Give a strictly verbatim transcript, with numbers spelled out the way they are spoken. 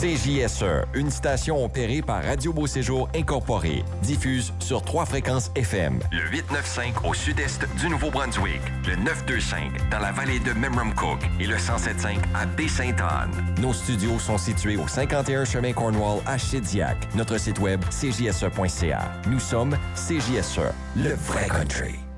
C J S E, une station opérée par Radio Beau-Séjour Incorporé, diffuse sur trois fréquences F M. Le huit neuf cinq au sud-est du Nouveau-Brunswick, le neuf deux cinq dans la vallée de Memramcook et le cent sept cinq à Baie-Sainte-Anne. Nos studios sont situés au cinquante et un chemin Cornwall à Shediac. Notre site web, c j s e point c a. Nous sommes C J S E, le vrai country.